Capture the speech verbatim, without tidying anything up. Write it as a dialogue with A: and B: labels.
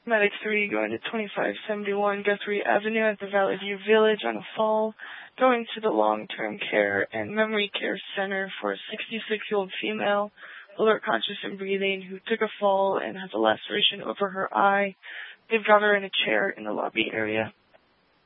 A: Medic three going to twenty-five seventy-one Guthrie Avenue at the Valley View Village on a fall, going to the Long-Term Care and Memory Care Center for a sixty-six-year-old female, alert, conscious, and breathing, who took a fall and has a laceration over her eye. They've got her in a chair in the lobby area.